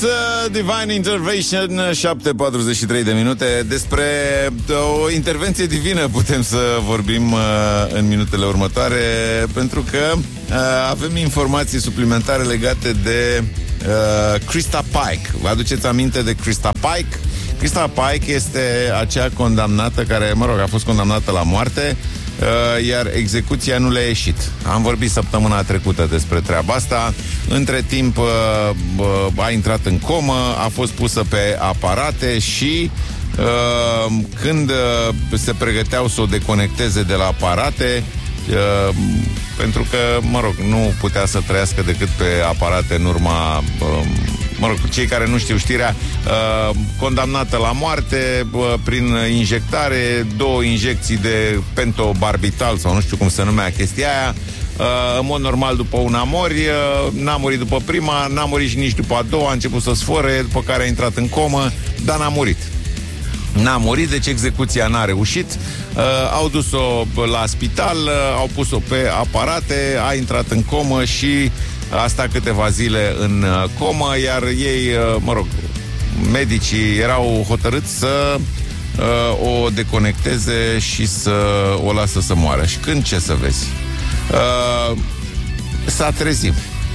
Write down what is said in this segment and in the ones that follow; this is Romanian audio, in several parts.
Divine Intervention, 7:43 de minute. Despre o intervenție divină putem să vorbim în minutele următoare, pentru că avem informații suplimentare legate de Krista Pike. Vă aduceți aminte de Krista Pike? Krista Pike este acea condamnată care, a fost condamnată la moarte, iar execuția nu le-a ieșit. Am vorbit săptămâna trecută despre treaba asta. Între timp a intrat în comă, a fost pusă pe aparate și când se pregăteau să o deconecteze de la aparate, pentru că, nu putea să trăiască decât pe aparate în urma... cei care nu știu știrea, condamnată la moarte prin injectare, 2 injecții de pentobarbital, sau nu știu cum se numea chestia aia. În mod normal, după una mori, n-a murit după prima, n-a murit și nici după a doua, a început să sfore, după care a intrat în comă, dar n-a murit. N-a murit, deci execuția n-a reușit. Au dus-o la spital, au pus-o pe aparate, a intrat în comă și a stat câteva zile în comă, iar ei, medicii erau hotărâți să o deconecteze și să o lasă să moară. Și când, ce să vezi? S-a trezit.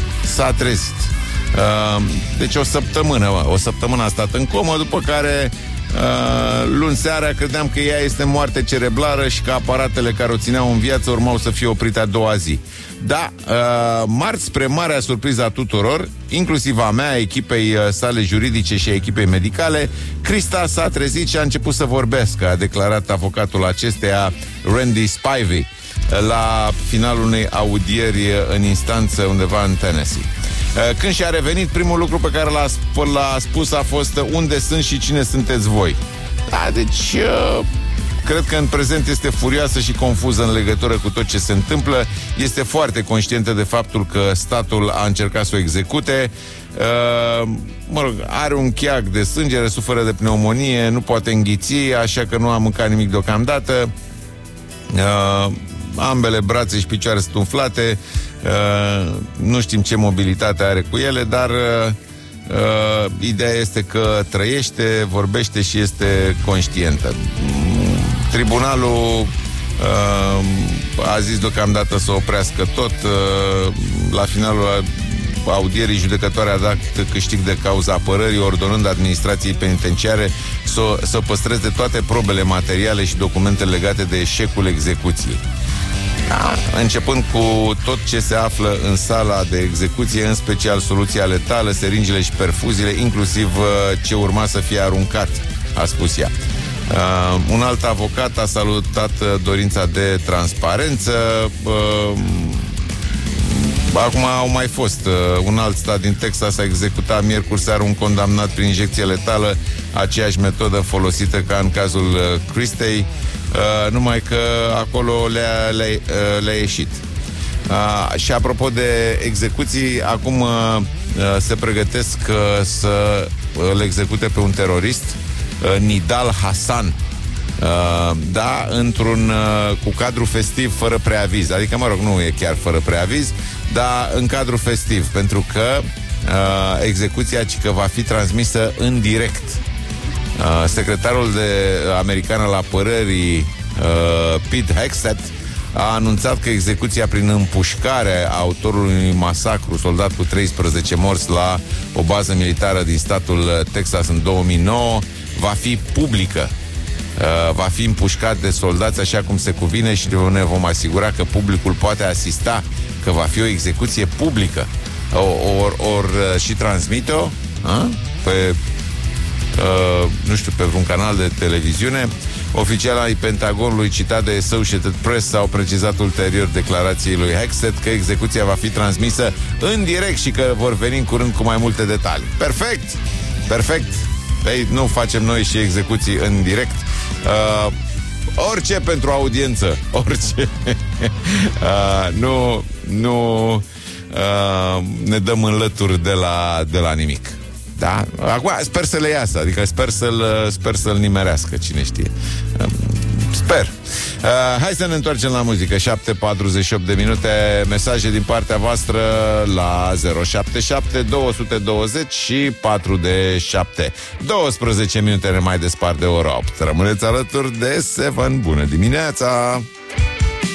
Deci o săptămână a stat în comă, după care luni seara credeam că ea este moarte cerebrală și că aparatele care o țineau în viață urmau să fie oprite a doua zi. Da, marți, spre marea surpriză a tuturor, inclusiv a mea, echipei sale juridice și a echipei medicale, Krista s-a trezit și a început să vorbească, a declarat avocatul acesteia, Randy Spivey, la finalul unei audieri în instanță undeva în Tennessee. Când și-a revenit, primul lucru pe care l-a spus a fost: unde sunt și cine sunteți voi? Da, deci cred că în prezent este furioasă și confuză în legătură cu tot ce se întâmplă. Este foarte conștientă de faptul că statul a încercat să o execute. Are un cheag de sângere, suferă de pneumonie, nu poate înghiți, așa că nu a mâncat nimic deocamdată. Ambele brațe și picioare sunt umflate. Nu știm ce mobilitate are cu ele, dar ideea este că trăiește, vorbește și este conștientă. Tribunalul a zis deocamdată să oprească tot. La finalul audierii, judecătoarea a dat câștig de cauza apărării, ordonând administrației penitenciare să păstreze toate probele materiale și documentele legate de eșecul execuției. Începând cu tot ce se află în sala de execuție, în special soluția letală, seringile și perfuziile, inclusiv ce urma să fie aruncat, a spus ea. Un alt avocat a salutat dorința de transparență. Acum au mai fost un alt stat din Texas a executat miercuri seară un condamnat prin injecție letală, aceeași metodă folosită ca în cazul Kristei, numai că acolo le-a ieșit. Și apropo de execuții, acum se pregătesc să îl execute pe un terorist, Nidal Hasan. Da, cu cadru festiv, fără preaviz. Adică, nu e chiar fără preaviz, dar în cadru festiv, pentru că execuția cică va fi transmisă în direct. Secretarul american al apărării, Pete Hegseth, a anunțat că execuția prin împușcare a autorului unui masacru, soldat cu 13 morți, la o bază militară din statul Texas în 2009, va fi publică. Va fi împușcat de soldați așa cum se cuvine și ne vom asigura că publicul poate asista, că va fi o execuție publică. Și transmite-o pe pe vreun canal de televiziune. Oficialii ai Pentagonului, citat de Associated Press, au precizat ulterior declarației lui Hegseth că execuția va fi transmisă în direct și că vor veni în curând cu mai multe detalii. Perfect. Ei, nu facem noi și execuții în direct. Orice pentru audiență. Orice. Nu ne dăm înlături de la nimic. Da? Acum sper să le iasă. Adică sper să-l nimerească, cine știe. Sper. Hai să ne întoarcem la muzică. 7:48 de minute. Mesaje din partea voastră la 077 220 și 4 de 7. 12 minute ne mai despart de ora 8. Rămâneți alături de 7. Bună dimineața!